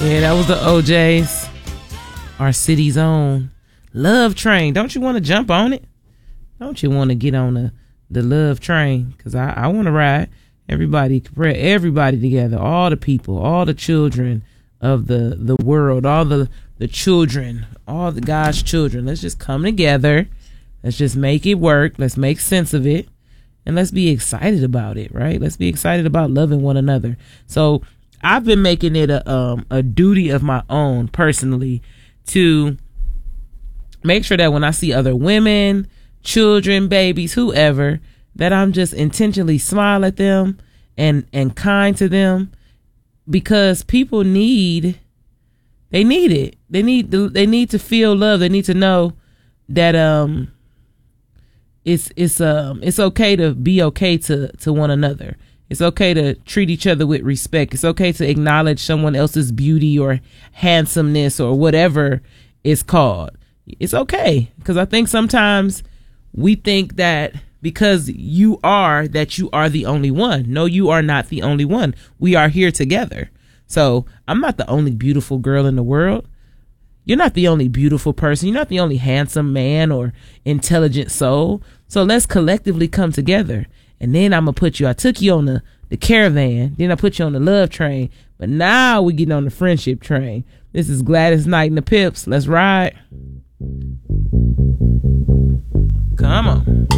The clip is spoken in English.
Yeah, that was the OJs, our city's own Love Train. Don't you want to jump on it? Don't you want to get on the Love Train? Because I want to ride. Everybody together, all the people, all the children of the world, all the children, all the God's children. Let's just come together. Let's just make it work. Let's make sense of it. And let's be excited about it, right? Let's be excited about loving one another. So I've been making it a duty of my own personally to make sure that when I see other women, children, babies, whoever, that I'm just intentionally smile at them and kind to them, because people need it. They need to feel love. They need to know that it's okay to be okay to one another. It's okay to treat each other with respect. It's okay to acknowledge someone else's beauty or handsomeness or whatever it's called. It's okay, because I think sometimes we think that because you are the only one. No, you are not the only one. We are here together. So I'm not the only beautiful girl in the world. You're not the only beautiful person. You're not the only handsome man or intelligent soul. So let's collectively come together. And then I took you on the caravan. Then I put you on the love train. But now we get on the friendship train. This is Gladys Knight and the Pips. Let's ride. Come on.